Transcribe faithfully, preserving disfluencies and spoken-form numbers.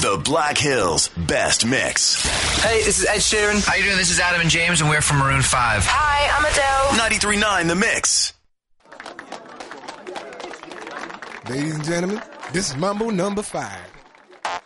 The Black Hills Best Mix. Hey, this is Ed Sheeran. How you doing? This is Adam and James, and we're from Maroon five. Hi, I'm Adele. ninety-three point nine The Mix. Ladies and gentlemen, this is Mambo number five.